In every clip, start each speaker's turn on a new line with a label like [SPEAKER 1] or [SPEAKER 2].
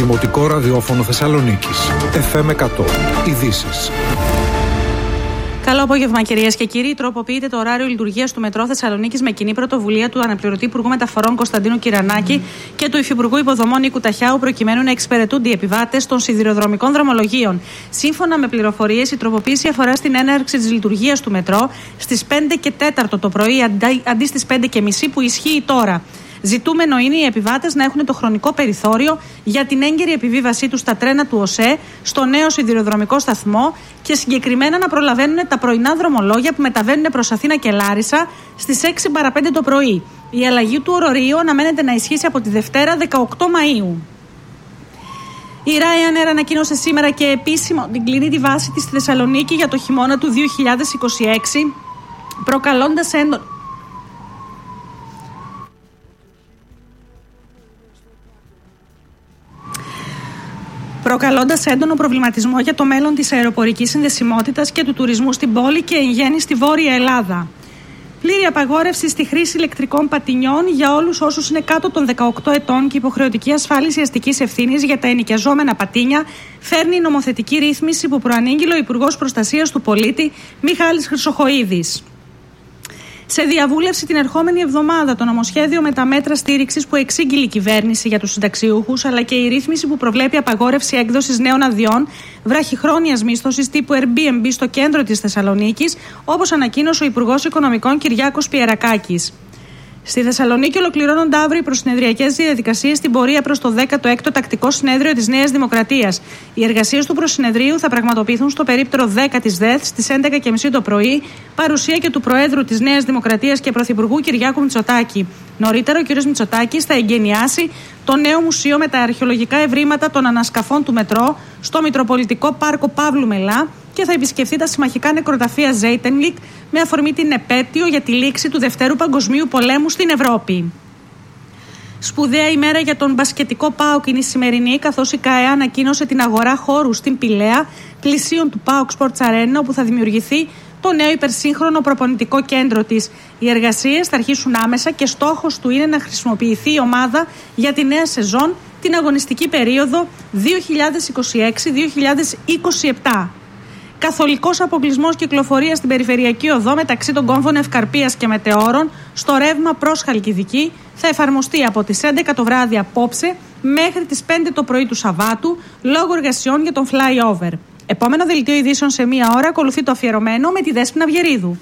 [SPEAKER 1] Δημοτικό Ραδιόφωνο Θεσσαλονίκης. FM 100. Ειδήσεις.
[SPEAKER 2] Καλό απόγευμα, κυρίες και κύριοι. Τροποποιείται το ωράριο λειτουργίας του Μετρό Θεσσαλονίκης με κοινή πρωτοβουλία του Αναπληρωτή Υπουργού Μεταφορών Κωνσταντίνου Κυρανάκη και του Υφυπουργού Υποδομών Νίκου Ταχιάου, προκειμένου να εξυπηρετούνται οι επιβάτες των σιδηροδρομικών δρομολογίων. Σύμφωνα με πληροφορίες, η τροποποίηση αφορά στην έναρξη της λειτουργίας του Μετρό στις 5 και 4 το πρωί αντί στις 5 και μισή που ισχύει τώρα. Ζητούμενο είναι οι επιβάτες να έχουν το χρονικό περιθώριο για την έγκαιρη επιβίβασή τους στα τρένα του ΟΣΕ στο νέο σιδηροδρομικό σταθμό και συγκεκριμένα να προλαβαίνουν τα πρωινά δρομολόγια που μεταβαίνουν προς Αθήνα και Λάρισα στις 6 παρα 5 το πρωί. Η αλλαγή του ωρορίου αναμένεται να ισχύσει από τη Δευτέρα 18 Μαΐου. Η Ryanair ανακοίνωσε σήμερα και επίσημα την κλείνει τη βάση της στη Θεσσαλονίκη για το χειμώνα του 2026, προκαλώντας έντονο προβληματισμό για το μέλλον της αεροπορικής συνδεσιμότητας και του τουρισμού στην πόλη και εν γέννη στη Βόρεια Ελλάδα. Πλήρη απαγόρευση στη χρήση ηλεκτρικών πατινιών για όλους όσους είναι κάτω των 18 ετών και υποχρεωτική ασφάλιση αστικής ευθύνης για τα ενοικιαζόμενα πατίνια φέρνει η νομοθετική ρύθμιση που προανήγγειλε ο Υπουργός Προστασίας του Πολίτη Μιχάλης Χρυσοχοΐδης. Σε διαβούλευση την ερχόμενη εβδομάδα το νομοσχέδιο με τα μέτρα στήριξης που εξήγηλε η κυβέρνηση για τους συνταξιούχους, αλλά και η ρύθμιση που προβλέπει απαγόρευση έκδοσης νέων αδειών βραχυχρόνιας μίσθωσης τύπου Airbnb στο κέντρο της Θεσσαλονίκης, όπως ανακοίνωσε ο Υπουργός Οικονομικών Κυριάκος Πιερακάκης. Στη Θεσσαλονίκη ολοκληρώνονται αύριο οι προσυνεδριακές διαδικασίες στην πορεία προς το 16ο Τακτικό Συνέδριο της Νέας Δημοκρατίας. Οι εργασίες του προσυνεδρίου θα πραγματοποιηθούν στο περίπτερο 10 της ΔΕΘ στις 11.30 το πρωί, παρουσία και του Προέδρου της Νέας Δημοκρατίας και Πρωθυπουργού Κυριάκου Μητσοτάκη. Νωρίτερα, ο κ. Μητσοτάκης θα εγκαινιάσει το νέο μουσείο με τα αρχαιολογικά ευρήματα των ανασκαφών του Μετρό στο Μητροπολιτικό Πάρκο Παύλου Μελά και θα επισκεφθεί τα συμμαχικά νεκροταφεία Ζέιτενλικ με αφορμή την επέτειο για τη λήξη του Δευτέρου Παγκοσμίου Πολέμου στην Ευρώπη. Σπουδαία ημέρα για τον μπασκετικό ΠΑΟΚ είναι η σημερινή, καθώς η ΚΑΕ ανακοίνωσε την αγορά χώρου στην Πηλαία, πλησίων του ΠΑΟΚ Sports Arena, όπου θα δημιουργηθεί το νέο υπερσύγχρονο προπονητικό κέντρο της. Οι εργασίες θα αρχίσουν άμεσα και στόχος του είναι να χρησιμοποιηθεί η ομάδα για τη νέα σεζόν, την αγωνιστική περίοδο 2026-2027. Καθολικός αποκλεισμός κυκλοφορίας στην περιφερειακή οδό μεταξύ των κόμβων Ευκαρπίας και Μετεώρων στο ρεύμα προς Χαλκιδική θα εφαρμοστεί από τις 11 το βράδυ απόψε μέχρι τις 5 το πρωί του Σαββάτου λόγω εργασιών για τον flyover. Επόμενο δελτίο ειδήσεων σε μία ώρα ακολουθεί το αφιερωμένο με τη Δέσποινα Βιερίδου.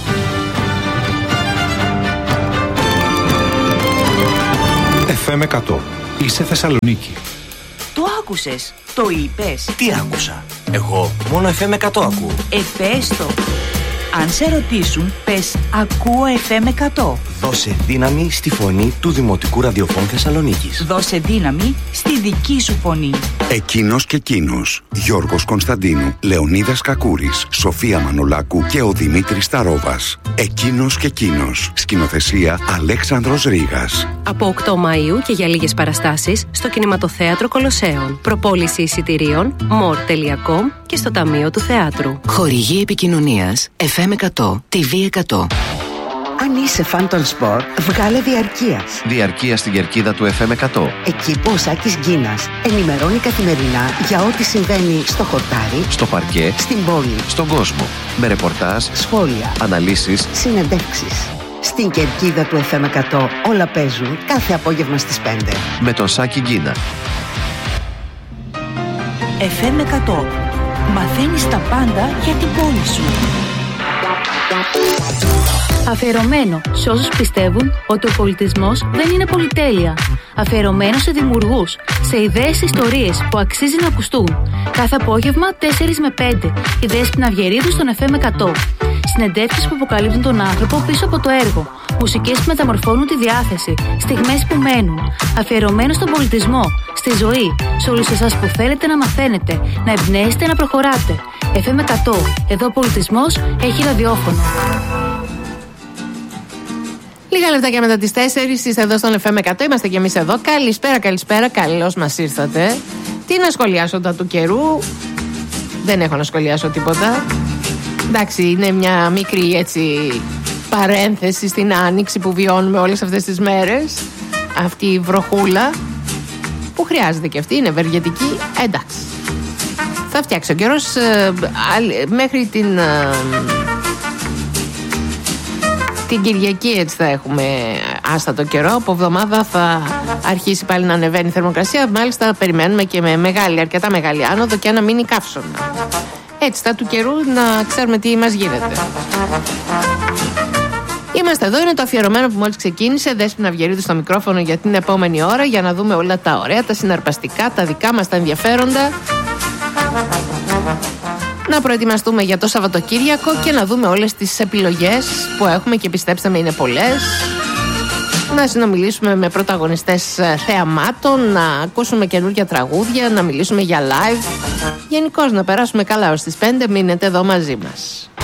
[SPEAKER 1] FM 100. Είσαι Θεσσαλονίκη.
[SPEAKER 3] Το άκουσες, το είπες.
[SPEAKER 4] Τι άκουσα? Εγώ μόνο FM 100 ακούω.
[SPEAKER 3] Πες το. Αν σε ρωτήσουν, πες ακούω FM 100.
[SPEAKER 4] Δώσε δύναμη στη φωνή του Δημοτικού Ραδιοφώνου Θεσσαλονίκης.
[SPEAKER 3] Δώσε δύναμη στη δική σου φωνή.
[SPEAKER 5] Εκείνος και εκείνος. Γιώργος Κωνσταντίνου, Λεωνίδας Κακούρης, Σοφία Μανολάκου και ο Δημήτρης Ταρόβας. Εκείνος και εκείνος. Σκηνοθεσία Αλέξανδρος Ρήγας.
[SPEAKER 6] Από 8 Μαΐου και για λίγες παραστάσεις στο Κινηματοθέατρο Κολοσσέων. Προπόληση εισιτηρίων more.com και στο Ταμείο του Θεάτρου.
[SPEAKER 7] Χορηγή επικοινωνίας FM 100, TV 100.
[SPEAKER 8] Αν είσαι φαν των σπορ, βγάλε διαρκείας.
[SPEAKER 9] Διαρκεία στην κερκίδα του FM 100.
[SPEAKER 8] Εκεί που ο Σάκης Γκίνας ενημερώνει καθημερινά για ό,τι συμβαίνει στο χορτάρι,
[SPEAKER 9] στο παρκέ,
[SPEAKER 8] στην πόλη,
[SPEAKER 9] στον κόσμο. Με ρεπορτάζ,
[SPEAKER 8] σχόλια,
[SPEAKER 9] αναλύσεις,
[SPEAKER 8] συνεντεύξεις. Στην κερκίδα του FM 100 όλα παίζουν κάθε απόγευμα στις 5.
[SPEAKER 9] Με τον Σάκη Γκίνα.
[SPEAKER 3] FM 100. Μαθαίνεις τα πάντα για την πόλη σου.
[SPEAKER 10] Αφιερωμένο σε όσους πιστεύουν ότι ο πολιτισμός δεν είναι πολυτέλεια. Αφιερωμένο σε δημιουργούς, σε ιδέες, ιστορίες που αξίζει να ακουστούν. Κάθε απόγευμα 4 με 5. Η Δέσποινα Βιερίδου στον FM 100. Συνεντεύξεις που αποκαλύπτουν τον άνθρωπο πίσω από το έργο. Μουσικές που μεταμορφώνουν τη διάθεση. Στιγμές που μένουν. Αφιερωμένο στον πολιτισμό, στη ζωή. Σε όλους εσάς που θέλετε να μαθαίνετε, να εμπνέεστε, να προχωράτε. FM 100. Εδώ ο πολιτισμός έχει ραδιόφωνο.
[SPEAKER 11] Λίγα λεπτάκια μετά τις 4 είστε εδώ στον FM 100. Είμαστε κι εμείς εδώ. Καλησπέρα. Καλώς μας ήρθατε. Τι να σχολιάσω τα του καιρού? Δεν έχω να σχολιάσω τίποτα. Εντάξει, είναι μια μικρή έτσι παρένθεση στην άνοιξη που βιώνουμε όλες αυτές τις μέρες. Αυτή η βροχούλα. που χρειάζεται και αυτή, είναι ευεργετική, εντάξει. Θα φτιάξει ο καιρός μέχρι την Κυριακή, έτσι θα έχουμε άστατο καιρό. Από εβδομάδα θα αρχίσει πάλι να ανεβαίνει η θερμοκρασία. Μάλιστα περιμένουμε και με αρκετά μεγάλη άνοδο και ένα μίνι καύσωνα. Έτσι τα του καιρού να ξέρουμε τι μας γίνεται. Είμαστε εδώ, είναι το αφιερωμένο που μόλις ξεκίνησε. Δέσποινα Αυγερίδου στο μικρόφωνο για την επόμενη ώρα, για να δούμε όλα τα ωραία, τα συναρπαστικά, τα δικά μας τα ενδιαφέροντα. Να προετοιμαστούμε για το Σαββατοκύριακο και να δούμε όλες τις επιλογές που έχουμε, και πιστέψτε με είναι πολλές. Να συνομιλήσουμε με πρωταγωνιστές θεαμάτων, να ακούσουμε καινούργια τραγούδια, να μιλήσουμε για live. Γενικώς να περάσουμε καλά ως τις 5. Μείνετε εδώ μαζί μας.